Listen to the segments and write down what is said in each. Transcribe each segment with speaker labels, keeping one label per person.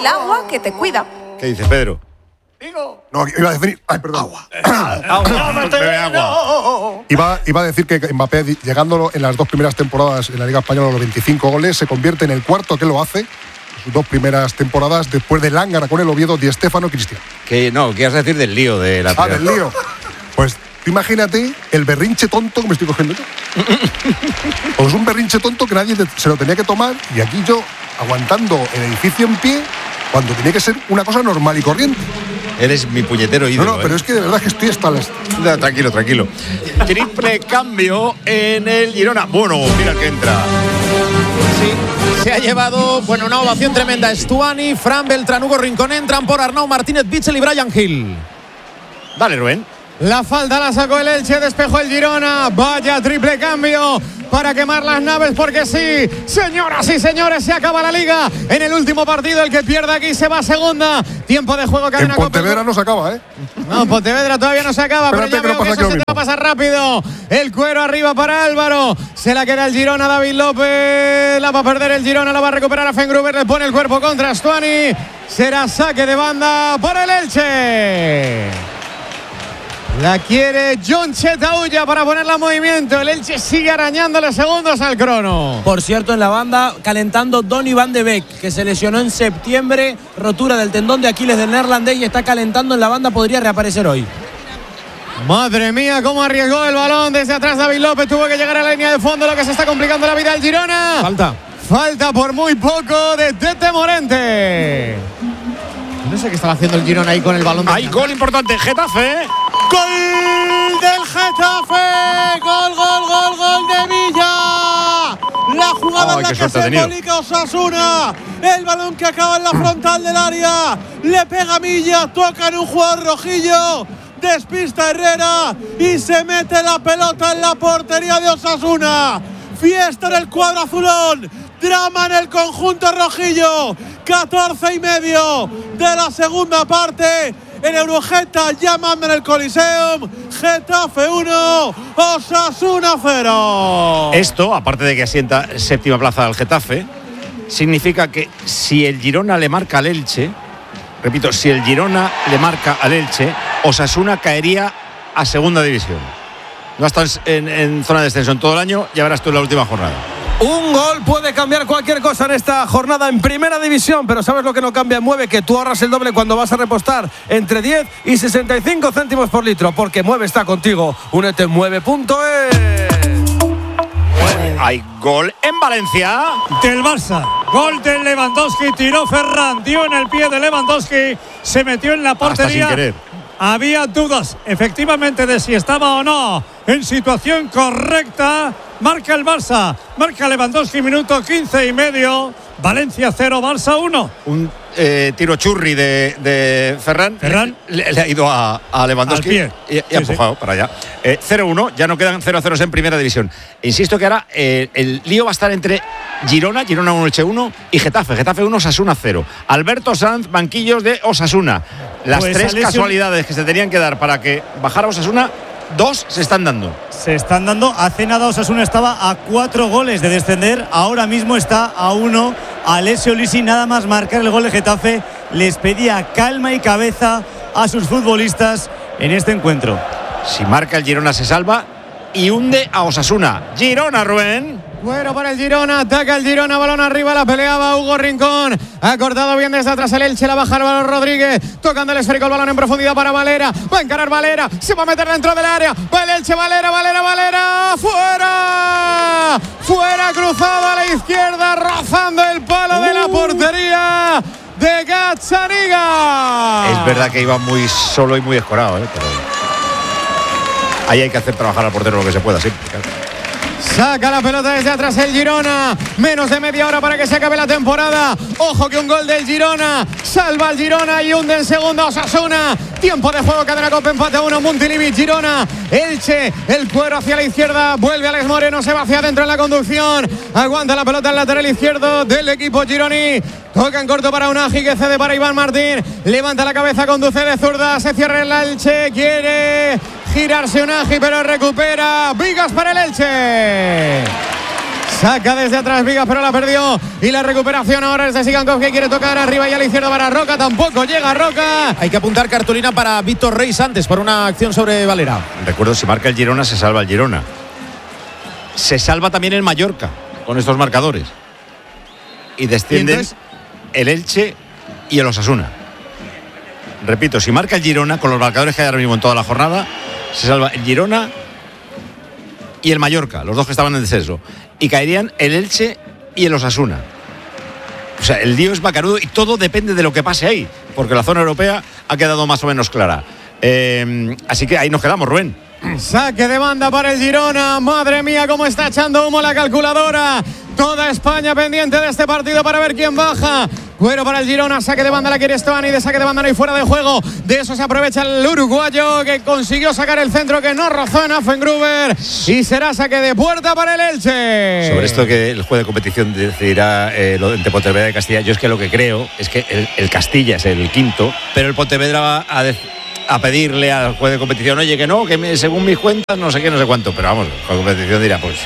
Speaker 1: el agua que te cuida.
Speaker 2: ¿Qué dice Pedro?
Speaker 3: No, iba a decir. Ay, perdón. Iba a decir que Mbappé, llegando en las 2 primeras temporadas en la Liga Española a los 25 goles, se convierte en el cuarto que lo hace en sus 2 primeras temporadas después de Lángara con el Oviedo, Di Stéfano, Cristiano.
Speaker 2: ¿Qué ibas a decir del lío de la
Speaker 3: del lío. Pues imagínate el berrinche tonto que me estoy cogiendo yo. Pues un berrinche tonto que nadie se lo tenía que tomar y aquí yo aguantando el edificio en pie cuando tenía que ser una cosa normal y corriente.
Speaker 2: Eres mi puñetero ídolo.
Speaker 3: No, pero es que de verdad que estoy hasta las...
Speaker 2: No, tranquilo. Triple cambio en el Girona. Bueno, mira que entra.
Speaker 4: Sí, se ha llevado, una ovación tremenda. Stuani, Fran, Beltrán, Hugo Rincón. Entran por Arnau Martínez, Bitzel y Brian Hill.
Speaker 2: Dale, Rubén.
Speaker 5: La falta la sacó el Elche, despejó el Girona. Vaya triple cambio para quemar las naves, porque sí, señoras y señores, se acaba la Liga. En el último partido, el que pierde aquí se va a segunda. Tiempo de juego, cadena.
Speaker 3: En Pontevedra no se acaba, ¿eh?
Speaker 5: No, Pontevedra todavía no se acaba, pero ya veo que eso se te va a pasar rápido. El cuero arriba para Álvaro. Se la queda el Girona, David López. La va a perder el Girona, la va a recuperar a Fengruber. Le pone el cuerpo contra Stuani. Será saque de banda por el Elche. La quiere John Chetauya para ponerla en movimiento. El Elche sigue arañándole segundos al crono.
Speaker 6: Por cierto, en la banda calentando Donny van de Beek, que se lesionó en septiembre, rotura del tendón de Aquiles del neerlandés, y está calentando en la banda, podría reaparecer hoy.
Speaker 5: Madre mía, cómo arriesgó el balón desde atrás David López. Tuvo que llegar a la línea de fondo, lo que se está complicando la vida al Girona. Falta por muy poco de Tete Morente. No sé qué estaba haciendo el Girona ahí con el balón.
Speaker 2: Hay gol importante, Getafe.
Speaker 7: ¡Gol del Getafe! ¡Gol de Villa! La jugada en la que se embolica Osasuna. El balón que acaba en la frontal del área. Le pega Villa, toca en un jugador rojillo. Despista Herrera y se mete la pelota en la portería de Osasuna. Fiesta en el cuadro azulón. Drama en el conjunto rojillo. 14:30 de la segunda parte. En Eurogeta ya manda en el Coliseum. Getafe 1, Osasuna 0.
Speaker 2: Esto, aparte de que asienta séptima plaza al Getafe, significa que si el Girona le marca al Elche, repito, si el Girona le marca al Elche, Osasuna caería a segunda división. No estás en zona de descenso en todo el año, ya verás tú en la última jornada.
Speaker 6: Un gol puede cambiar cualquier cosa en esta jornada en primera división, pero ¿sabes lo que no cambia? Mueve, que tú ahorras el doble cuando vas a repostar entre 10 y 65 céntimos por litro, porque Mueve está contigo. Únete en mueve.es.
Speaker 2: Hay gol en Valencia
Speaker 8: del Barça. Gol de Lewandowski, tiró Ferran, dio en el pie de Lewandowski, se metió en la portería.
Speaker 2: Hasta sin querer.
Speaker 8: Había dudas, efectivamente, de si estaba o no en situación correcta. Marca el Barça, marca Lewandowski, minuto 15:30. Valencia 0, Barça 1.
Speaker 2: Un tiro churri de Ferran. Le ha ido a Lewandowski y ha empujado para allá. 0-1, ya no quedan 0-0 en primera división. Insisto que ahora el lío va a estar entre Girona 1, Elche 1 y Getafe 1, Osasuna 0. Alberto Sanz, banquillos de Osasuna. Las tres casualidades que se tenían que dar para que bajara Osasuna, 2 se están dando.
Speaker 8: Hace nada Osasuna estaba a 4 goles de descender. Ahora mismo está a 1. Alessio Lisi, nada más marcar el gol de Getafe, les pedía calma y cabeza a sus futbolistas en este encuentro.
Speaker 2: Si marca el Girona se salva y hunde a Osasuna. Girona, Rubén.
Speaker 5: Bueno, para el Girona, ataca el Girona, balón arriba, la peleaba Hugo Rincón, ha cortado bien desde atrás el Elche, la baja Álvaro Rodríguez, tocando el esférico, el balón en profundidad para Valera, va a encarar Valera, se va a meter dentro del área, va el Elche, Valera, fuera, cruzado a la izquierda, rozando el palo de la portería de Gazzaniga.
Speaker 2: Es verdad que iba muy solo y muy escorado, pero ahí hay que hacer trabajar al portero lo que se pueda, sí.
Speaker 5: Saca la pelota desde atrás el Girona. Menos de media hora para que se acabe la temporada. Ojo que un gol del Girona salva al Girona y hunde en segunda Osasuna. Tiempo de juego, cadena Copa, empate a 1, Montilivi, Girona, Elche, el cuero hacia la izquierda, vuelve Alex Moreno, se va hacia adentro en la conducción, aguanta la pelota al lateral izquierdo del equipo gironí, toca en corto para Unagi, que cede para Iván Martín, levanta la cabeza, conduce de zurda, se cierra el Elche, quiere girarse Unagi, pero recupera Vigas para el Elche. Saca desde atrás Vigas, pero la perdió. Y la recuperación ahora es de Sigankov, que quiere tocar arriba y a la izquierda para Roca. Tampoco llega Roca.
Speaker 4: Hay que apuntar cartulina para Víctor Reis antes por una acción sobre Valera.
Speaker 2: Recuerdo, si marca el Girona, se salva el Girona. Se salva también el Mallorca con estos marcadores. Y descienden el Elche y el Osasuna. Repito, si marca el Girona, con los marcadores que hay ahora mismo en toda la jornada, se salva el Girona y el Mallorca, los dos que estaban en descenso. Y caerían el Elche y el Osasuna. O sea, el lío es bacarudo y todo depende de lo que pase ahí, porque la zona europea ha quedado más o menos clara. Así que ahí nos quedamos, Rubén.
Speaker 5: Saque de banda para el Girona. Madre mía, cómo está echando humo la calculadora. Toda España pendiente de este partido para ver quién baja. Cuero para el Girona, saque de banda la quiere Stuani, de saque de banda no hay fuera de juego. De eso se aprovecha el uruguayo, que consiguió sacar el centro que no rozó en Affengruber. Y será saque de puerta para el Elche.
Speaker 2: Sobre esto que el juez de competición decidirá lo de Pontevedra de Castilla, yo es que lo que creo es que el Castilla es el quinto, pero el Pontevedra va a pedirle al juez de competición, oye, que no, que según mis cuentas no sé qué, no sé cuánto, pero vamos, el juez de competición dirá, pues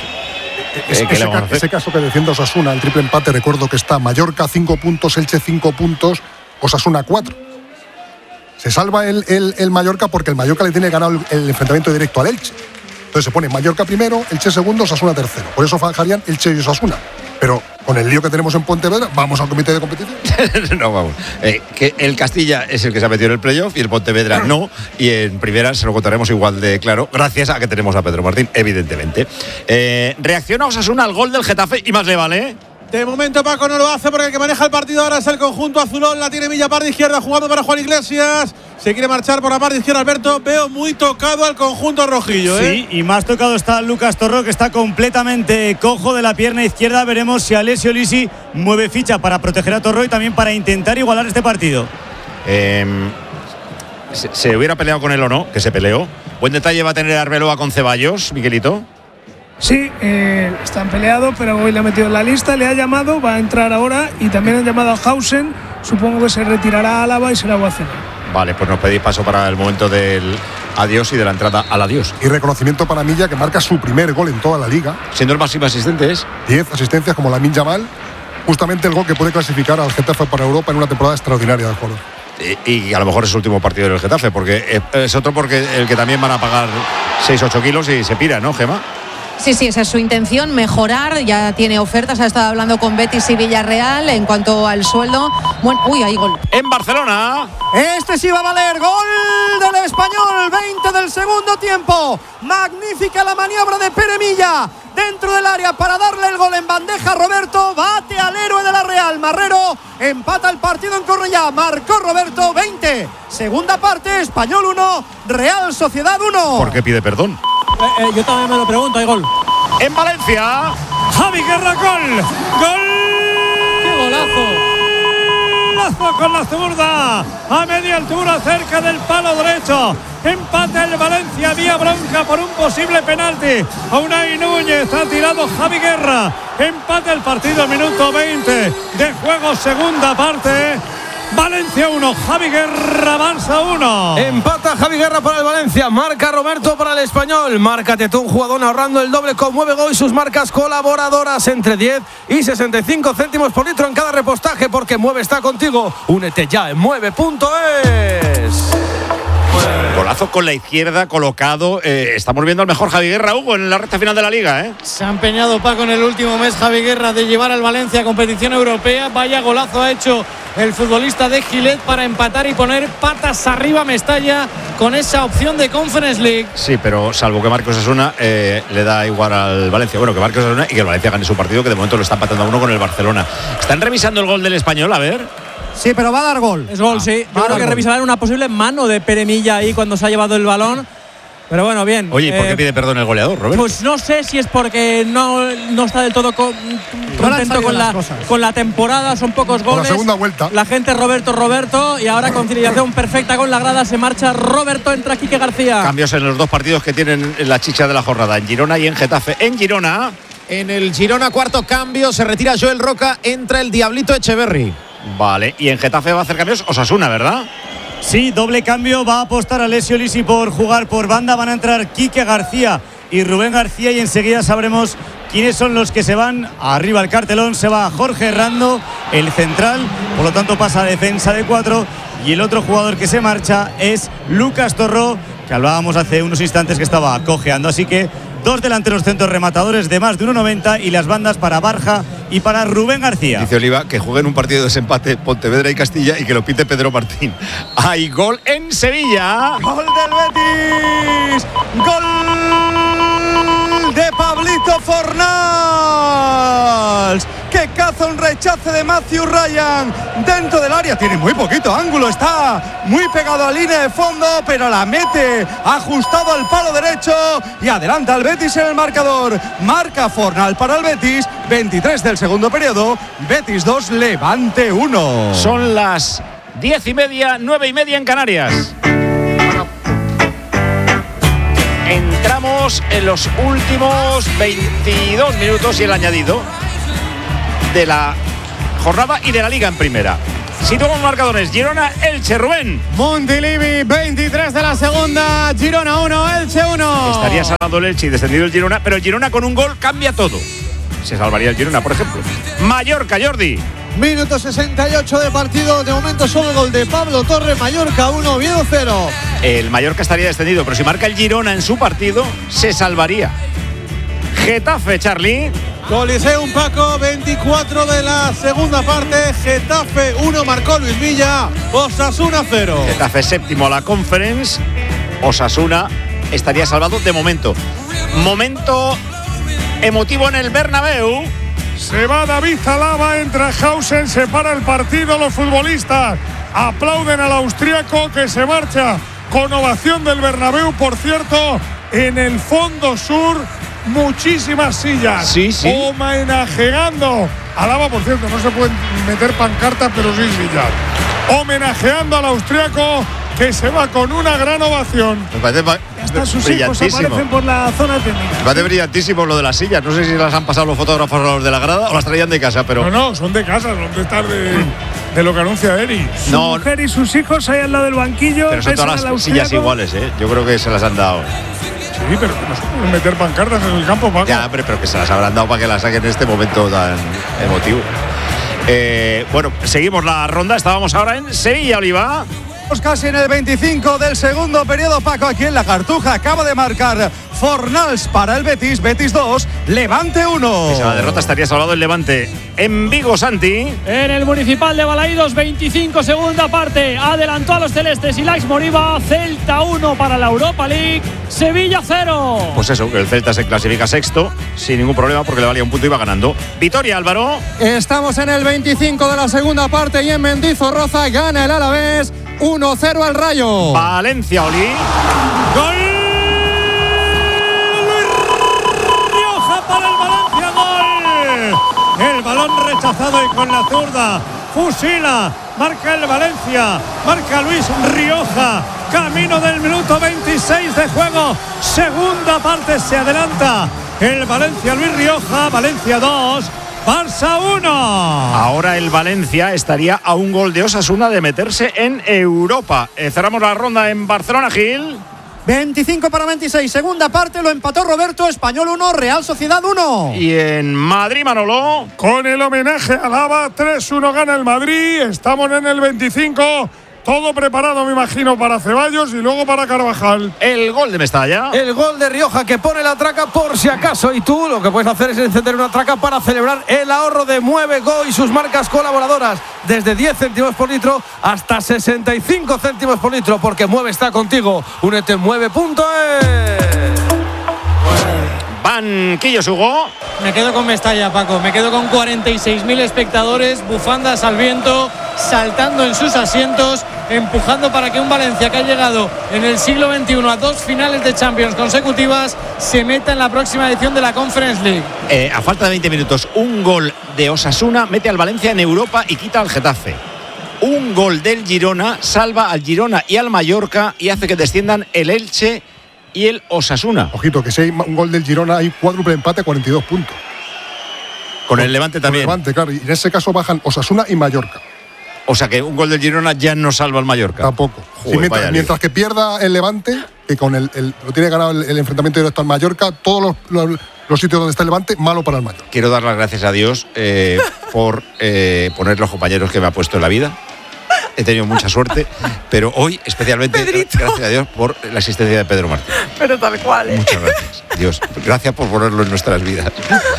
Speaker 3: ese caso que defiende Osasuna, el triple empate, recuerdo que está Mallorca 5 puntos, Elche 5 puntos, Osasuna 4. Se salva el Mallorca porque el Mallorca le tiene ganado el enfrentamiento directo al Elche. Entonces se pone Mallorca primero, Elche segundo, Osasuna tercero. Por eso bajarían Elche y Osasuna. Pero con el lío que tenemos en Pontevedra, vamos al comité de competición.
Speaker 2: No, vamos. Que el Castilla es el que se ha metido en el playoff y el Pontevedra no. Y en primera se lo contaremos igual de claro, gracias a que tenemos a Pedro Martín, evidentemente. Reacciona Osasuna al gol del Getafe y más le vale,
Speaker 7: De momento Paco no lo hace porque el que maneja el partido ahora es el conjunto azulón. La tiene Villa, parte izquierda, jugando para Juan Iglesias. Se quiere marchar por la parte izquierda Alberto. Veo muy tocado al conjunto rojillo.
Speaker 8: Sí, y más tocado está Lucas Torró, que está completamente cojo de la pierna izquierda. Veremos si Alessio Lisi mueve ficha para proteger a Torró y también para intentar igualar este partido.
Speaker 2: Se hubiera peleado con él o no, que se peleó. Buen detalle va a tener Arbeloa con Ceballos, Miguelito.
Speaker 1: Sí, están peleados, pero hoy le ha metido en la lista, le ha llamado, va a entrar ahora y también han llamado a Hausen. Supongo que se retirará a Álava y será Guacena.
Speaker 2: Vale, pues nos pedís paso para el momento del adiós y de la entrada al adiós.
Speaker 3: Y reconocimiento para Milla, que marca su primer gol en toda la liga.
Speaker 2: Siendo el máximo asistente es
Speaker 3: 10 asistencias como Lamine Yamal. Justamente el gol que puede clasificar al Getafe para Europa en una temporada extraordinaria del jugador.
Speaker 2: Y a lo mejor es su último partido del Getafe, porque es otro porque el que también van a pagar 6-8 kilos y se pira, ¿no, Gemma?
Speaker 9: Sí, esa es su intención, mejorar. Ya tiene ofertas, ha estado hablando con Betis y Villarreal en cuanto al sueldo. Bueno, hay gol.
Speaker 2: En Barcelona.
Speaker 6: Este sí va a valer. Gol del Español, 20 del segundo tiempo. Magnífica la maniobra de Pere Milla dentro del área para darle el gol en bandeja a Roberto. Bate al héroe de la Real, Marrero. Empata el partido en Cornellá. Marcó Roberto, 20. Segunda parte, Español 1, Real Sociedad 1.
Speaker 2: ¿Por qué pide perdón?
Speaker 6: Yo también me lo pregunto, hay gol.
Speaker 2: En Valencia.
Speaker 8: Javi Guerra, gol. ¡Gol!
Speaker 6: ¡Qué golazo!
Speaker 8: Golazo con la zurda. A media altura, cerca del palo derecho. Empate el Valencia, vía bronca por un posible penalti. A Unai Núñez ha tirado Javi Guerra. Empate el partido, minuto 20 de juego, segunda parte. Valencia 1, Javi Guerra, Barça 1.
Speaker 6: Empata Javi Guerra para el Valencia, marca Roberto para el Español. Márcate tú un jugador ahorrando el doble con Mueve Go y sus marcas colaboradoras entre 10 y 65 céntimos por litro en cada repostaje, porque Mueve está contigo. Únete ya en mueve.es.
Speaker 2: Golazo con la izquierda colocado. Estamos viendo al mejor Javi Guerra, Hugo, en la recta final de la Liga, ¿eh?
Speaker 5: Se ha empeñado, Paco, en el último mes Javi Guerra de llevar al Valencia a competición europea. Vaya golazo ha hecho el futbolista de Gilet para empatar y poner patas arriba a Mestalla con esa opción de Conference League.
Speaker 2: Sí, pero salvo que marque Osasuna, le da igual al Valencia. Bueno, que marque Osasuna y que el Valencia gane su partido, que de momento lo está empatando a 1 con el Barcelona. ¿Están revisando el gol del Español? A ver.
Speaker 6: Sí, pero va a dar gol.
Speaker 10: Es gol, sí. Yo creo que revisarán una posible mano de Pere Milla ahí cuando se ha llevado el balón. Pero bueno, bien.
Speaker 2: Oye, ¿por qué pide perdón el goleador, Roberto?
Speaker 10: Pues no sé si es porque no está del todo contento con la temporada. Son pocos goles.
Speaker 3: Con la segunda vuelta.
Speaker 10: La gente Roberto. Y ahora conciliación perfecta con la grada. Se marcha Roberto, entra Quique García.
Speaker 2: Cambios en los dos partidos que tienen la chicha de la jornada, en Girona y en Getafe. En Girona.
Speaker 4: En el Girona, cuarto cambio. Se retira Joel Roca. Entra el Diablito Echeverri.
Speaker 2: Vale, y en Getafe va a hacer cambios Osasuna, ¿verdad?
Speaker 8: Sí, doble cambio. Va a apostar Alessio Lisi por jugar por banda. Van a entrar Quique García y Rubén García, y enseguida sabremos quiénes son los que se van. Arriba el cartelón, se va Jorge Herrando, el central, por lo tanto pasa a defensa de 4, y el otro jugador que se marcha es Lucas Torró, que hablábamos hace unos instantes que estaba cojeando. Así que 2 delanteros centros rematadores de más de 1,90 y las bandas para Barja y para Rubén García.
Speaker 2: Dice Oliva que jueguen un partido de desempate Pontevedra y Castilla y que lo pite Pedro Martín. Hay gol en Sevilla.
Speaker 7: ¡Gol del Betis! ¡Gol de Pablito Fornals! Que caza un rechace de Matthew Ryan dentro del área. Tiene muy poquito ángulo, está muy pegado a la línea de fondo, pero la mete ajustado al palo derecho y adelanta al Betis en el marcador. Marca Fornal para el Betis, 23 del segundo periodo. Betis 2, Levante 1.
Speaker 2: Son las 10:30, 9:30 en Canarias. Entramos en los últimos 22 minutos y el añadido de la jornada y de la Liga en primera. Situamos marcadores: Girona, Elche, Rubén.
Speaker 5: Montilivi, 23 de la segunda, Girona 1, Elche 1.
Speaker 2: Estaría salvando el Elche y descendido el Girona, pero el Girona con un gol cambia todo. Se salvaría el Girona, por ejemplo. Mallorca, Jordi.
Speaker 7: Minuto 68 de partido. De momento solo el gol de Pablo Torre. Mallorca 1, Oviedo 0.
Speaker 2: El Mallorca estaría descendido, pero si marca el Girona en su partido, se salvaría. Getafe, Charlie.
Speaker 7: Coliseum, Paco, 24 de la segunda parte. Getafe 1, marcó Luis Villa. Osasuna 0.
Speaker 2: Getafe séptimo a la Conference. Osasuna estaría salvado de momento. Momento emotivo en el Bernabéu.
Speaker 11: Se va David Alaba, entra Hausen, se para el partido. Los futbolistas aplauden al austríaco que se marcha con ovación del Bernabéu. Por cierto, en el fondo sur, muchísimas sillas.
Speaker 2: Sí.
Speaker 11: Homenajeando a Alaba, por cierto, no se pueden meter pancartas, pero sí sillas. Homenajeando al austríaco que se va con una gran ovación.
Speaker 2: Me parece
Speaker 1: hasta sus hijos aparecen por la zona técnica.
Speaker 2: Me parece brillantísimo lo de las sillas. No sé si las han pasado los fotógrafos a los de la grada o las traían de casa, pero.
Speaker 11: No, son de casa, son de estar de lo que anuncia Eri.
Speaker 1: Su mujer y sus hijos ahí al lado del banquillo.
Speaker 2: Pero son todas las sillas iguales, ¿eh? Yo creo que se las han dado.
Speaker 11: Sí, pero no se pueden meter pancartas en el campo, Paco.
Speaker 2: Ya, pero que se las habrán dado para que las saquen en este momento tan emotivo. Bueno, seguimos la ronda. Estábamos ahora en Sevilla, Oliva.
Speaker 7: Casi en el 25 del segundo periodo, Paco, aquí en la Cartuja. Acaba de marcar Fornals para el Betis. Betis 2, Levante 1.
Speaker 2: Esa derrota estaría salvado el Levante en Vigo, Santi.
Speaker 10: En el Municipal de Balaídos, 25 segunda parte. Adelantó a los celestes y Lax Moriba. Celta 1 para la Europa League. Sevilla 0.
Speaker 2: Pues eso, que el Celta se clasifica sexto sin ningún problema porque le valía un punto y iba ganando. Vitoria, Álvaro.
Speaker 5: Estamos en el 25 de la segunda parte y en Mendizorroza gana el Alavés 1-0 al Rayo.
Speaker 2: Valencia, Oli.
Speaker 10: ¡Gol! Rioja para el Valencia, gol.
Speaker 8: El balón rechazado y con la zurda fusila. Marca el Valencia. Marca Luis Rioja. Camino del minuto 26 de juego. Segunda parte, se adelanta el Valencia. Luis Rioja. Valencia 2. Barça 1.
Speaker 2: Ahora el Valencia estaría a un gol de Osasuna de meterse en Europa. Cerramos la ronda en Barcelona, Gil.
Speaker 5: 25 para 26, segunda parte, lo empató Roberto. Español 1, Real Sociedad 1.
Speaker 2: Y en Madrid, Manolo.
Speaker 11: Con el homenaje a Alaba, 3-1 gana el Madrid. Estamos en el 25. Todo preparado, me imagino, para Ceballos y luego para Carvajal.
Speaker 2: El gol de Mestalla.
Speaker 6: El gol de Rioja que pone la traca por si acaso. Y tú lo que puedes hacer es encender una traca para celebrar el ahorro de Mueve Go y sus marcas colaboradoras. Desde 10 céntimos por litro hasta 65 céntimos por litro. Porque Mueve está contigo. Únete en mueve.es.
Speaker 2: Banquillo, Hugo.
Speaker 10: Me quedo con Mestalla, Paco. Me quedo con 46.000 espectadores, bufandas al viento, saltando en sus asientos, empujando para que un Valencia que ha llegado en el siglo XXI a 2 finales de Champions consecutivas se meta en la próxima edición de la Conference League.
Speaker 2: A falta de 20 minutos, un gol de Osasuna mete al Valencia en Europa y quita al Getafe. Un gol del Girona salva al Girona y al Mallorca y hace que desciendan el Elche y el Osasuna.
Speaker 3: Ojito, que si hay un gol del Girona hay cuádruple empate a 42 puntos.
Speaker 2: Con el Levante también.
Speaker 3: Con el Levante, claro. Y en ese caso bajan Osasuna y Mallorca.
Speaker 2: O sea que un gol del Girona ya no salva al Mallorca.
Speaker 3: Tampoco.
Speaker 2: Joder,
Speaker 3: mientras que pierda el Levante, que con lo tiene ganado el enfrentamiento directo al Mallorca. Todos los sitios donde está el Levante, malo para el Mallorca.
Speaker 2: Quiero dar las gracias a Dios por poner los compañeros que me ha puesto en la vida. He tenido mucha suerte, pero hoy especialmente gracias a Dios por la existencia de Pedro Martín.
Speaker 12: Pero tal cual, ¿eh?
Speaker 2: Muchas gracias, Dios. Gracias por ponerlo en nuestras vidas.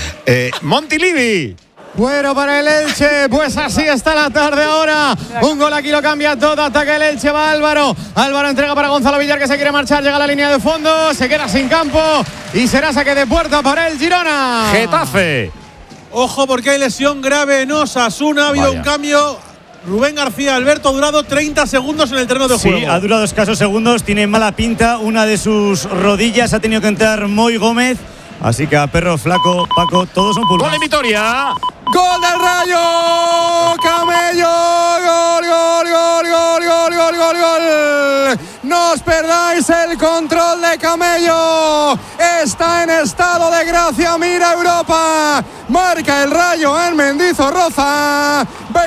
Speaker 2: Montilivi.
Speaker 5: Bueno para el Elche, pues así está la tarde ahora. Un gol aquí lo cambia todo. Ataca el Elche, va Álvaro. Álvaro entrega para Gonzalo Villar, que se quiere marchar. Llega a la línea de fondo, se queda sin campo y será saque de puerta para el Girona.
Speaker 2: Getafe.
Speaker 7: Ojo, porque hay lesión grave en Osasuna. Ha habido un cambio. Rubén García Alberto ha durado 30 segundos en el terreno de juego.
Speaker 8: Sí, ha durado escasos segundos. Tiene mala pinta. Una de sus rodillas ha tenido que entrar Moy Gómez. Así que a perro flaco, Paco, todos son pulgas.
Speaker 2: ¡Gol de Vitoria!
Speaker 5: ¡Gol del Rayo! ¡Camello! ¡Gol, gol, gol, gol, gol, gol, gol, gol! ¡No os perdáis el control de Camello! Está en estado de gracia, mira Europa. Marca el Rayo en Mendizorroza.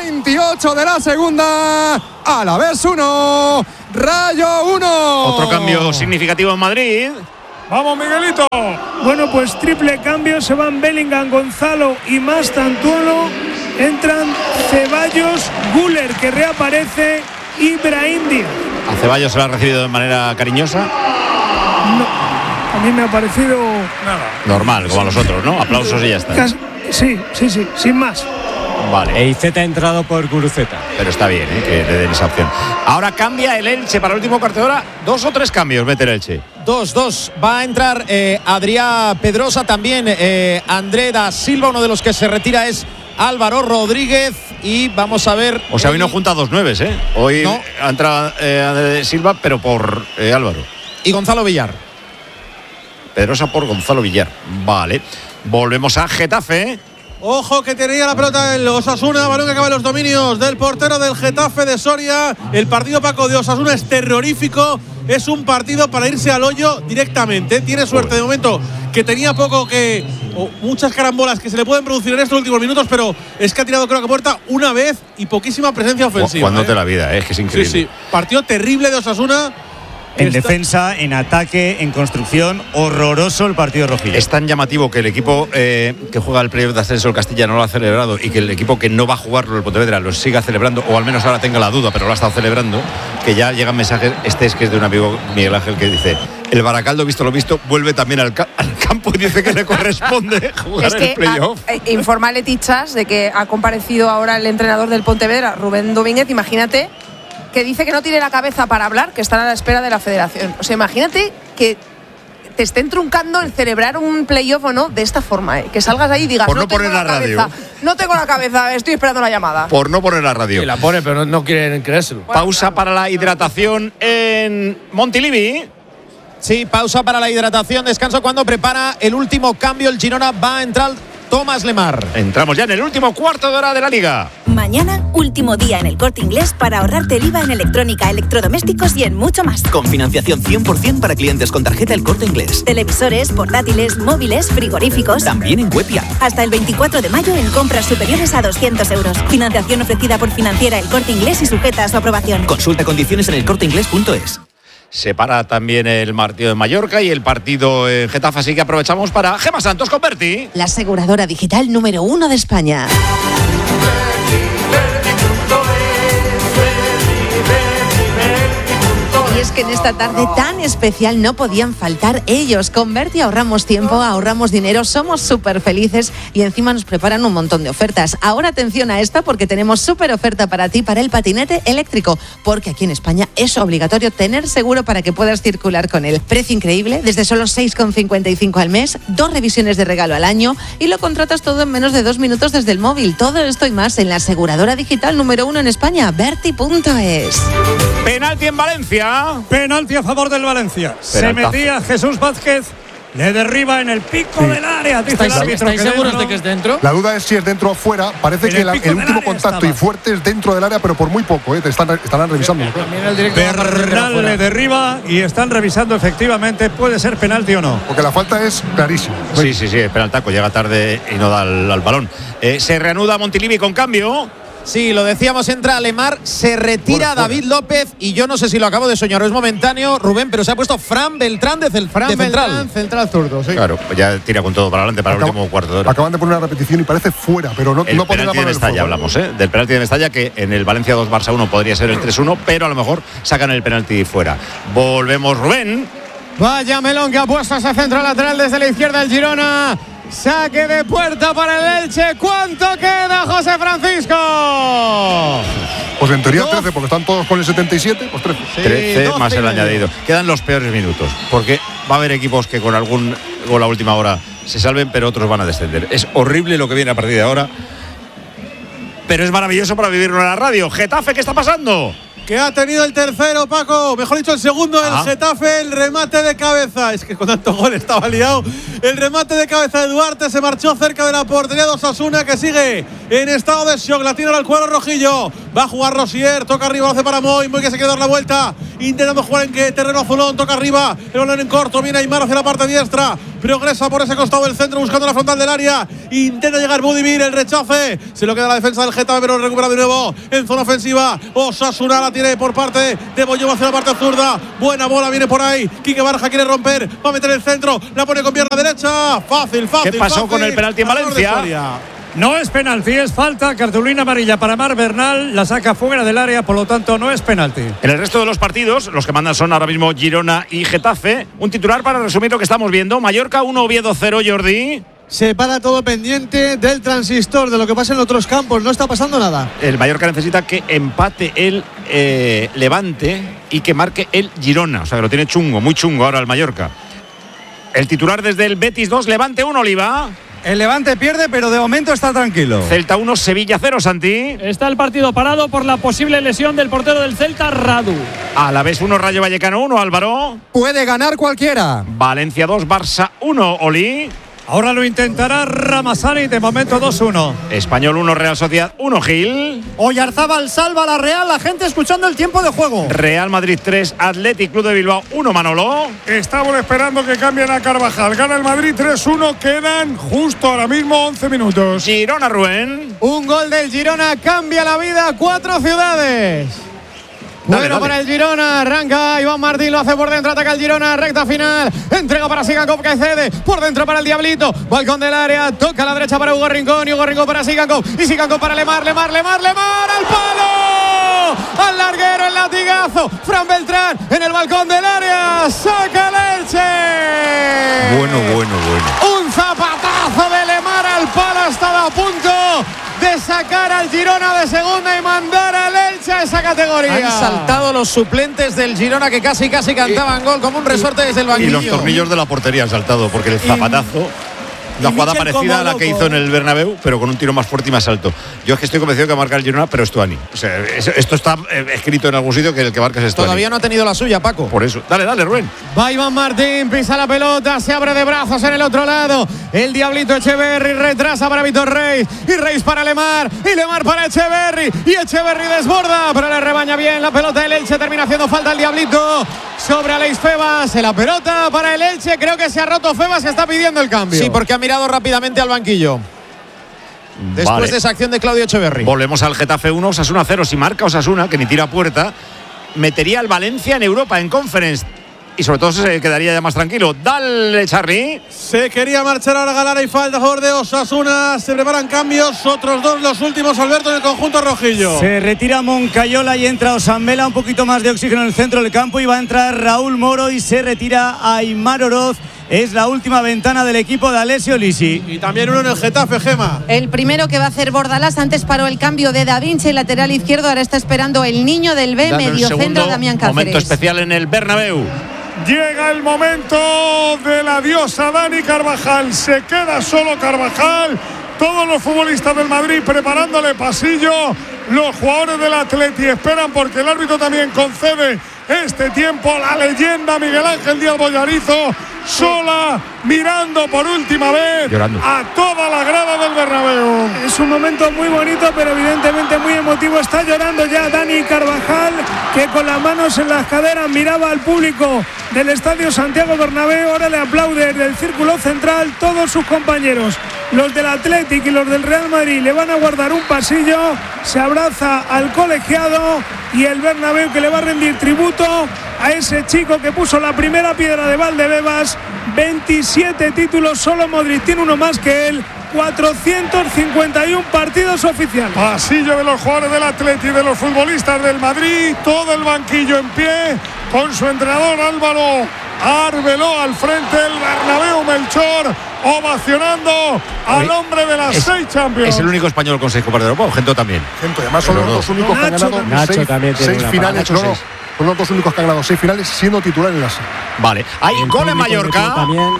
Speaker 5: 28 de la segunda. Alavés 1, Rayo 1.
Speaker 2: Otro cambio significativo en Madrid.
Speaker 11: ¡Vamos, Miguelito!
Speaker 1: Bueno, pues triple cambio. Se van Bellingham, Gonzalo y Mastantuono. Entran Ceballos, Güler, que reaparece, y Brahim Díaz.
Speaker 2: ¿A Ceballos se lo ha recibido de manera cariñosa?
Speaker 1: No, a mí me ha parecido
Speaker 2: normal, como a los otros, ¿no? Aplausos y ya está.
Speaker 1: Sí, sin más.
Speaker 2: Vale.
Speaker 5: EIZ ha entrado por Guruceta.
Speaker 2: Pero está bien, que le den esa opción. Ahora cambia el Elche para el último cuarto de hora. 2 o 3 cambios mete el Elche.
Speaker 4: 2. Va a entrar Adrián Pedrosa, también André da Silva. Uno de los que se retira es Álvaro Rodríguez. Y vamos a ver.
Speaker 2: O sea, hoy no junta 2 9s, ¿eh? Hoy no. Ha entrado André Silva, pero por Álvaro.
Speaker 4: Y Gonzalo Villar.
Speaker 2: Pedrosa por Gonzalo Villar. Vale. Volvemos a Getafe.
Speaker 7: Ojo, que tenía la pelota el Osasuna, balón que acaba en los dominios del portero del Getafe de Soria. El partido, Paco, de Osasuna es terrorífico. Es un partido para irse al hoyo directamente. Tiene suerte de momento, que tenía muchas carambolas que se le pueden producir en estos últimos minutos, pero es que ha tirado, creo que puerta una vez y poquísima presencia ofensiva.
Speaker 2: Jugándote la vida, es que es increíble.
Speaker 7: Sí. Partido terrible de Osasuna.
Speaker 8: En defensa, en ataque, en construcción, horroroso el partido rojillo.
Speaker 2: Es tan llamativo que el equipo que juega el playoff de ascenso, el Castilla, no lo ha celebrado, y que el equipo que no va a jugarlo, el Pontevedra, lo siga celebrando, o al menos ahora tenga la duda, pero lo ha estado celebrando, que ya llegan mensajes. Este es que es de un amigo, Miguel Ángel, que dice: el Baracaldo, visto lo visto, vuelve también al campo y dice que le corresponde jugar el playoff.
Speaker 12: Informa a Letichas de que ha comparecido ahora el entrenador del Pontevedra, Rubén Domínguez. Imagínate que dice que no tiene la cabeza para hablar, que están a la espera de la federación. O sea, imagínate que te estén truncando el celebrar un playoff o no de esta forma, que salgas ahí y digas:
Speaker 2: por no poner la radio.
Speaker 12: No tengo la cabeza, estoy esperando la llamada.
Speaker 2: Por no poner la radio.
Speaker 6: Sí, la pone, pero no quieren creérselo.
Speaker 2: Pausa para la hidratación en Montilivi.
Speaker 4: Sí, pausa para la hidratación, descanso cuando prepara el último cambio. El Girona va a entrar Tomás Lemar.
Speaker 2: Entramos ya en el último cuarto de hora de la Liga.
Speaker 13: Mañana, último día en El Corte Inglés para ahorrarte el IVA en electrónica, electrodomésticos y en mucho más.
Speaker 14: Con financiación 100% para clientes con tarjeta El Corte Inglés.
Speaker 13: Televisores, portátiles, móviles, frigoríficos.
Speaker 14: También en web y app.
Speaker 13: Hasta el 24 de mayo en compras superiores a 200 euros. Financiación ofrecida por Financiera El Corte Inglés y sujeta a su aprobación.
Speaker 14: Consulta condiciones en elcorteinglés.es.
Speaker 2: Se para también el partido de Mallorca y el partido en Getafe, así que aprovechamos para Gemma Santos con Berti.
Speaker 9: La aseguradora digital número 1 de España. Y es que en esta tarde tan especial no podían faltar ellos. Con Berti ahorramos tiempo, ahorramos dinero, somos súper felices y encima nos preparan un montón de ofertas. Ahora atención a esta, porque tenemos súper oferta para ti para el patinete eléctrico, porque aquí en España es obligatorio tener seguro para que puedas circular con él. Precio increíble, desde solo 6,55 al mes, 2 revisiones de regalo al año y lo contratas todo en menos de 2 minutos desde el móvil. Todo esto y más en la aseguradora digital número 1 en España, Berti.es.
Speaker 2: Penalti en Valencia.
Speaker 11: Penalti a favor del Valencia. Se metía Jesús Vázquez, le derriba en el pico del área.
Speaker 10: ¿Estáis seguros de que es dentro?
Speaker 3: La duda es si es dentro o fuera. Parece que el último contacto y fuerte es dentro del área, pero por muy poco. Estarán revisando.
Speaker 11: Bernal le derriba y están revisando efectivamente. Puede ser penalti o no.
Speaker 3: Porque la falta es clarísima.
Speaker 2: Sí, es penaltaco. Llega tarde y no da al balón. Se reanuda Montilivi con cambio.
Speaker 4: Sí, lo decíamos, entra Lemar, se retira David López y yo no sé si lo acabo de soñar o es momentáneo, Rubén, pero se ha puesto Fran Beltrán de central.
Speaker 5: Central zurdo, sí.
Speaker 2: Claro, pues ya tira con todo para adelante para el último cuarto de hora.
Speaker 3: Acaban de poner una repetición y parece fuera, pero no pone la mano en el
Speaker 2: Mestalla hablamos, del penalti de Mestalla, que en el Valencia 2 Barça 1 podría ser el 3-1, pero a lo mejor sacan el penalti fuera. Volvemos, Rubén.
Speaker 5: Vaya melón que ha puesto ese centro lateral desde la izquierda el Girona. Saque de puerta para el Elche. ¿Cuánto queda, José Francisco?
Speaker 3: Pues en teoría 13, porque están todos con el 77, pues 13.
Speaker 2: Sí, 13 más el añadido. Quedan los peores minutos, porque va a haber equipos que con algún gol a última hora se salven, pero otros van a descender. Es horrible lo que viene a partir de ahora, pero es maravilloso para vivirlo en la radio. Getafe, ¿qué está pasando?
Speaker 7: Que ha tenido el tercero, Paco, mejor dicho el segundo del Getafe, el remate de cabeza, es que con tanto gol estaba liado, el remate de cabeza de Duarte se marchó cerca de la portería de Osasuna, que sigue en estado de shock, la tira al cuadro rojillo, va a jugar Rosier, toca arriba, lo hace para Moy que se quiere dar la vuelta, intentando jugar en terreno azulón, toca arriba, el balón en corto, viene Aimar hacia la parte diestra, progresa por ese costado del centro buscando la frontal del área, intenta llegar Budimir, el rechace, se lo queda la defensa del Getafe, pero recupera de nuevo en zona ofensiva, Osasuna la tiene por parte de Boyoma hacia la parte zurda, buena bola, viene por ahí, Quique Barja quiere romper, va a meter el centro, la pone con pierna derecha, fácil.
Speaker 2: ¿Qué pasó con el penalti en Valencia?
Speaker 15: No es penalti, es falta, cartulina amarilla para Mar Bernal, la saca fuera del área, por lo tanto no es penalti.
Speaker 2: En el resto de los partidos, los que mandan son ahora mismo Girona y Getafe. Un titular para resumir lo que estamos viendo: Mallorca 1, Oviedo 0, Jordi.
Speaker 5: Se para todo pendiente del transistor, de lo que pasa en otros campos. No está pasando nada.
Speaker 2: El Mallorca necesita que empate el Levante y que marque el Girona. O sea, que lo tiene chungo, muy chungo ahora el Mallorca. El titular desde el Betis 2, Levante 1, Oliva.
Speaker 8: El Levante pierde, pero de momento está tranquilo.
Speaker 2: Celta 1, Sevilla 0, Santi.
Speaker 10: Está el partido parado por la posible lesión del portero del Celta, Radu.
Speaker 2: Alavés 1, Rayo Vallecano 1, Álvaro.
Speaker 5: Puede ganar cualquiera.
Speaker 2: Valencia 2, Barça 1, Oli.
Speaker 15: Ahora lo intentará Ramazani, de momento 2-1.
Speaker 2: Español 1, Real Sociedad 1, Gil.
Speaker 8: Oyarzábal salva a la Real, la gente escuchando el tiempo de juego.
Speaker 2: Real Madrid 3, Athletic Club de Bilbao 1, Manolo.
Speaker 11: Estamos esperando que cambien a Carvajal. Gana el Madrid 3-1, quedan justo ahora mismo 11 minutos.
Speaker 2: Girona, Rubén.
Speaker 5: Un gol del Girona cambia la vida a 4 ciudades. Bueno, para el Girona, arranca Iván Martín, lo hace por dentro, ataca el Girona, recta final, entrega para Sigankov que cede, por dentro para el Diablito, balcón del área, toca a la derecha para Hugo Rincón, y Hugo Rincón para Sigankov, y Sigankov para Lemar, al palo, al larguero, el latigazo, Fran Beltrán en el balcón del área, saca el Elche.
Speaker 2: Bueno.
Speaker 5: Un zapatazo de Lemar al palo, estaba a punto de sacar al Girona de segunda y mandar al Elche a esa categoría.
Speaker 4: Han saltado los suplentes del Girona que casi cantaban gol como un resorte desde el banquillo.
Speaker 2: Y los tornillos de la portería han saltado, porque el zapatazo, una jugada parecida a la que hizo en el Bernabéu, pero con un tiro más fuerte y más alto. Yo es que estoy convencido que va a marcar el Girona, pero Stuani. O sea, esto está escrito en algún sitio, que el que marca es Stuani.
Speaker 4: Todavía no ha tenido la suya, Paco.
Speaker 2: Por eso. Dale, Rubén.
Speaker 5: Va Iván Martín, pisa la pelota, se abre de brazos en el otro lado. El Diablito Echeverri retrasa para Vitor Reis. Y Reis para Lemar. Y Lemar para Echeverri. Y Echeverri desborda, pero le rebaña bien la pelota. El Elche termina haciendo falta el Diablito sobre Aleix Febas. La pelota para el Elche. Creo que se ha roto Febas, se está pidiendo el cambio.
Speaker 4: Sí, porque ha mirado rápidamente al banquillo. Después de esa acción de Claudio Echeverri.
Speaker 2: Volvemos al Getafe 1, Osasuna 0. Si marca Osasuna, que ni tira a puerta, metería al Valencia en Europa, en Conference. Y sobre todo se quedaría ya más tranquilo. Dale, Charly.
Speaker 7: Se quería marchar ahora Galara y falta a favor de Osasuna. Se preparan cambios. Otros dos, los últimos, Alberto, en el conjunto rojillo.
Speaker 8: Se retira Moncayola y entra Osambela. Un poquito más de oxígeno en el centro del campo. Y va a entrar Raúl Moro y se retira Aimar Oroz. Es la última ventana del equipo de Alessio Lisi.
Speaker 7: Y también uno en el Getafe, Gema.
Speaker 9: El primero que va a hacer Bordalás. Antes paró el cambio de Da Vinci, lateral izquierdo. Ahora está esperando el niño del B, mediocentro, Damián Cáceres.
Speaker 2: Momento especial en el Bernabéu.
Speaker 11: Llega el momento de la diosa Dani Carvajal. Se queda solo Carvajal. Todos los futbolistas del Madrid preparándole pasillo. Los jugadores del Atleti esperan porque el árbitro también concede este tiempo. La leyenda Miguel Ángel Díaz Bollarizo sola, mirando por última vez a toda la grada del Bernabéu.
Speaker 1: Es un momento muy bonito, pero evidentemente muy emotivo. Está llorando ya Dani Carvajal, que con las manos en las caderas miraba al público del Estadio Santiago Bernabéu. Ahora le aplaude desde el círculo central todos sus compañeros. Los del Athletic y los del Real Madrid le van a guardar un pasillo. Se abraza al colegiado y el Bernabéu, que le va a rendir tributo a ese chico que puso la primera piedra de Valdebebas. 27 títulos, solo Modric tiene uno más que él. 451 partidos oficiales.
Speaker 11: Pasillo de los jugadores del Athletic y de los futbolistas del Madrid. Todo el banquillo en pie, con su entrenador Álvaro Arbeloa al frente del Bernabéu. Melchor ovacionando al hombre de las 6 Champions.
Speaker 2: Es el único español con 6 Copas de Europa, o Gento también.
Speaker 3: Gento, además son los dos únicos que han ganado seis finales. Son los dos únicos que han ganado 6 finales siendo titular en la serie.
Speaker 2: Vale, hay gol en Mallorca.
Speaker 7: ¡Gol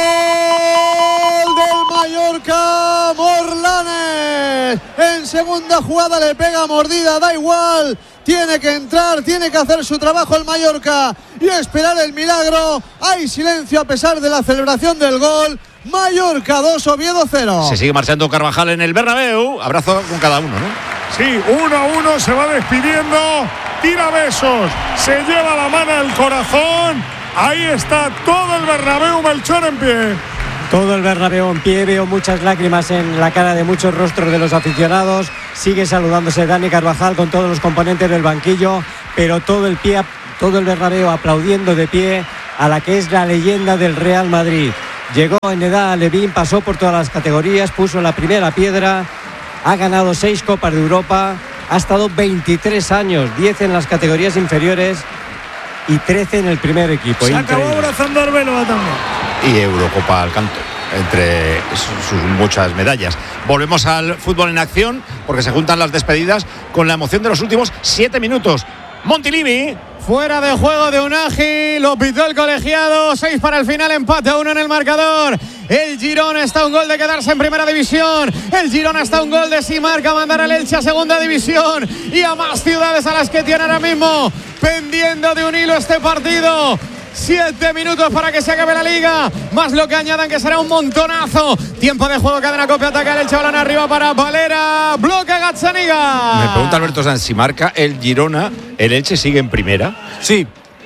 Speaker 7: del Mallorca! Morlanes en segunda jugada le pega mordida, da igual. Tiene que entrar, tiene que hacer su trabajo el Mallorca y esperar el milagro. Hay silencio a pesar de la celebración del gol. Mallorca 2, Oviedo 0.
Speaker 2: Se sigue marchando Carvajal en el Bernabéu. Abrazo con cada uno, ¿no?
Speaker 11: Sí, 1-1, se va despidiendo. Tira besos, se lleva la mano al corazón. Ahí está todo el Bernabéu, Melchor en pie.
Speaker 16: Todo el Bernabéu en pie, veo muchas lágrimas en la cara de muchos rostros de los aficionados. Sigue saludándose Dani Carvajal con todos los componentes del banquillo, pero todo el Bernabéu aplaudiendo de pie a la que es la leyenda del Real Madrid. Llegó en edad a Levín, pasó por todas las categorías, puso la primera piedra, ha ganado 6 Copas de Europa, ha estado 23 años, 10 en las categorías inferiores y 13 en el primer equipo.
Speaker 1: Se acabó abrazando a Arbeloa también.
Speaker 2: Y Eurocopa al canto, entre sus muchas medallas. Volvemos al fútbol en acción, porque se juntan las despedidas con la emoción de los últimos 7 minutos. Montilivi.
Speaker 5: Fuera de juego de Unagi, lo pitó el colegiado, 6 para el final, empate a 1 en el marcador. El Girona está a un gol de quedarse en primera división. El Girona está a un gol de si marca mandar al Elche a segunda división y a más ciudades a las que tiene ahora mismo pendiendo de un hilo este partido. 7 minutos para que se acabe la liga, más lo que añadan que será un montonazo. Tiempo de juego, cadena Cope, ataca el chavalán arriba para Valera, bloque Gazzaniga.
Speaker 2: Me pregunta Alberto Sanz, si marca el Girona, ¿el Elche sigue en primera?
Speaker 6: Sí.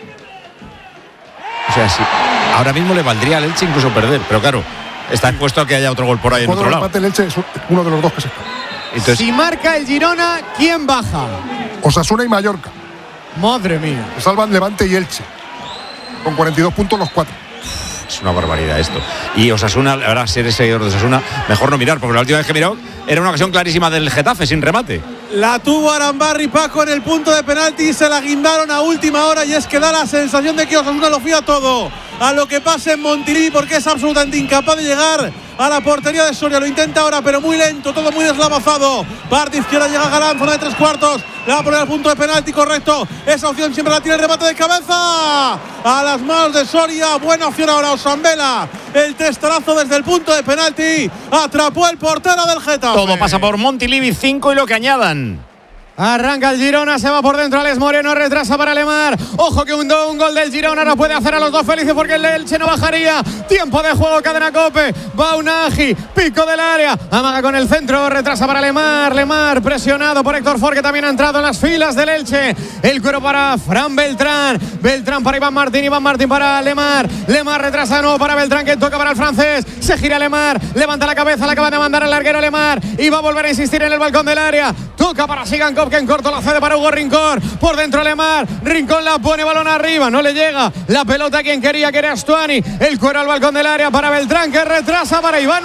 Speaker 2: O sea, sí. Ahora mismo le valdría al Elche incluso perder, pero claro, está expuesto a que haya otro gol por ahí en otro lado.
Speaker 3: El Elche es uno de los dos que se está.
Speaker 2: Entonces,
Speaker 5: si marca el Girona, ¿quién baja?
Speaker 3: Osasuna y Mallorca.
Speaker 5: Madre mía.
Speaker 3: Salvan Levante y Elche, con 42 puntos los 4.
Speaker 2: Es una barbaridad esto. Y Osasuna, ahora ser seguidor de Osasuna, mejor no mirar, porque la última vez que miró era una ocasión clarísima del Getafe sin remate.
Speaker 7: La tuvo Arambarri, Paco, en el punto de penalti y se la guindaron a última hora, y es que da la sensación de que Osasuna lo fía todo a lo que pase en Montilivi, porque es absolutamente incapaz de llegar a la portería de Soria. Lo intenta ahora, pero muy lento, todo muy deslavazado. Parte izquierda, llega Galán, zona de 3/4. Le va a poner al punto de penalti, correcto. Esa opción siempre la tiene, el remate de cabeza a las manos de Soria. Buena opción ahora Osambela. El testarazo desde el punto de penalti. Atrapó el portero del Getafe.
Speaker 2: Todo pasa por Montilivi, 5 y lo que añadan.
Speaker 5: Arranca el Girona, se va por dentro Alex Moreno, retrasa para Lemar. Ojo que un gol del Girona no puede hacer a los dos felices porque el Elche no bajaría. Tiempo de juego, cadena Cope. Va Unagi, pico del área, amaga con el centro, retrasa para Lemar. Lemar presionado por Héctor Ford, que también ha entrado en las filas del Elche. El cuero para Fran Beltrán. Beltrán para Iván Martín para Lemar. Lemar retrasa de nuevo para Beltrán, que toca para el francés. Se gira Lemar, levanta la cabeza, la acaba de mandar al larguero Lemar y va a volver a insistir en el balcón del área. Toca para Sigankov, que en corto la cede para Hugo Rincón. Por dentro Lemar, Rincón la pone, balón arriba, no le llega la pelota a quien quería, que era Astuani. El cuero al balcón del área para Beltrán, que retrasa para Iván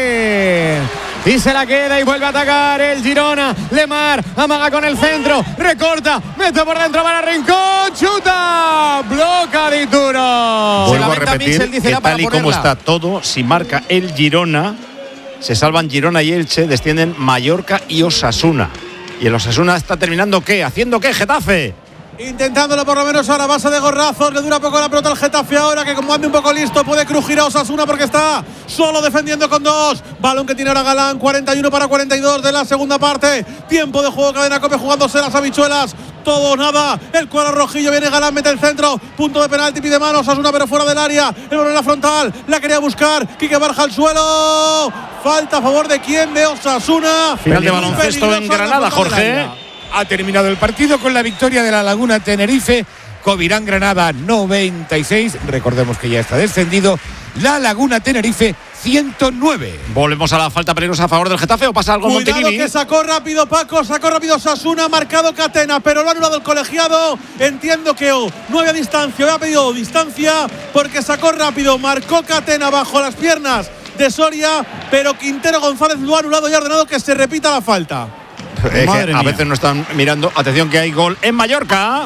Speaker 5: Martín y se la queda y vuelve a atacar el Girona. Lemar amaga con el centro, recorta, mete por dentro para Rincón, chuta, bloca Dituro.
Speaker 2: Vuelvo a repetir que tal y como está todo, si marca el Girona, se salvan Girona y Elche, descienden Mallorca y Osasuna. Y el Osasuna está terminando ¿qué? ¿Haciendo qué, Getafe?
Speaker 7: Intentándolo por lo menos ahora, base de gorrazos, le dura poco la pelota al Getafe ahora, que como ande un poco listo puede crujir a Osasuna porque está solo defendiendo con 2. Balón que tiene ahora Galán, 41 para 42 de la segunda parte. Tiempo de juego, cadena Cope jugándose las habichuelas. todo o nada. El cuadro rojillo viene Galán, mete el centro, punto de penalti, pide manos, Osasuna pero fuera del área. El balón en la frontal, la quería buscar, Quique Barja al suelo. Falta a favor de quién, de Osasuna.
Speaker 2: Final de baloncesto en Granada, Jorge.
Speaker 17: Ha terminado el partido con la victoria de la Laguna Tenerife. Covirán Granada 96. Recordemos que ya está descendido. La Laguna Tenerife 109.
Speaker 2: Volvemos a la falta peligrosa a favor del Getafe, o pasa algo en
Speaker 7: Cuidado
Speaker 2: Montilivi.
Speaker 7: Que sacó rápido Paco, sacó rápido Osasuna, ha marcado Catena, pero lo ha anulado el colegiado. Entiendo que no había distancia, había pedido distancia porque sacó rápido, marcó Catena bajo las piernas de Soria, pero Quintero González lo ha anulado y ha ordenado que se repita la falta.
Speaker 2: A veces no están mirando. Atención que hay gol en Mallorca.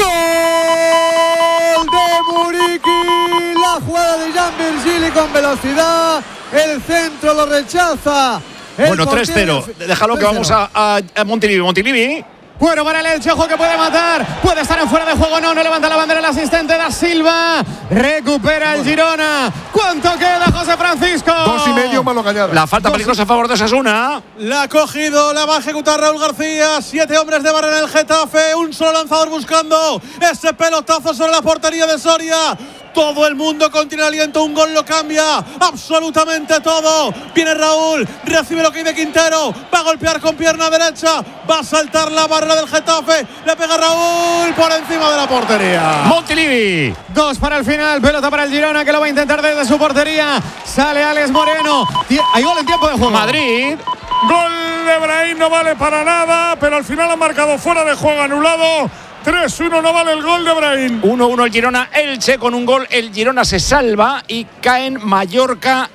Speaker 5: ¡Gol de Muriqui! La jugada de Jan Virgili con velocidad. El centro lo rechaza.
Speaker 2: Bueno, 3-0. Déjalo que vamos a Montilivi. Montilivi.
Speaker 5: Bueno, para el Elchejo que puede matar. Puede estar en fuera de juego. No levanta la bandera el asistente Da Silva. Recupera el Girona. ¿Cuánto queda, José Francisco?
Speaker 3: 2,5, Malo Cañada.
Speaker 2: La falta peligrosa a favor de Osasuna.
Speaker 7: La ha cogido, la va a ejecutar Raúl García. 7 hombres de barra en el Getafe. Un solo lanzador buscando ese pelotazo sobre la portería de Soria. Todo el mundo contiene aliento, un gol lo cambia absolutamente todo. Viene Raúl, recibe lo que hay de Quintero, va a golpear con pierna derecha, va a saltar la barrera del Getafe, le pega Raúl por encima de la portería.
Speaker 2: Montilivi.
Speaker 5: 2 para el final, pelota para el Girona que lo va a intentar desde su portería. Sale Alex Moreno. Hay gol en tiempo de juego.
Speaker 2: Madrid.
Speaker 11: Gol de Brahim, no vale para nada, pero al final han marcado fuera de juego, anulado. 3-1, no vale el gol de Brahim.
Speaker 2: 1-1 el Girona. Elche con un gol. El Girona se salva y caen Mallorca